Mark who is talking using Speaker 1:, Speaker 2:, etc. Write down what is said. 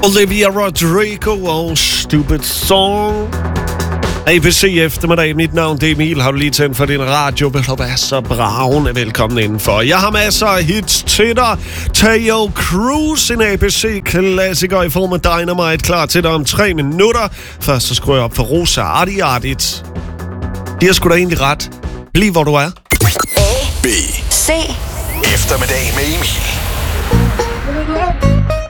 Speaker 1: Olivia Rodrigo og Stupid Song. ABC eftermiddag. Mit navn det er Emil. Har du lige tændt for din radio? Vil du være så bravende velkommen indenfor. Jeg har masser af hits til dig. Tayo Cruz, en ABC-klassiker i form af Dynamite, klar til dig om 3 minutter. Først så skruer jeg op for Rosa Ardiardit. De har sgu da egentlig ret. Bliv hvor du er.
Speaker 2: A,
Speaker 3: B,
Speaker 2: C,
Speaker 3: eftermiddag med Emil.